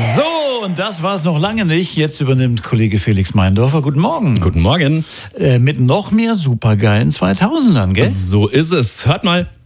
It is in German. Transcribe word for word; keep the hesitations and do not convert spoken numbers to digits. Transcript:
So, und das war es noch lange nicht. Jetzt übernimmt Kollege Felix Meindorfer. Guten Morgen. Guten Morgen. Äh, mit noch mehr supergeilen zweitausendern, gell? So ist es. Hört mal.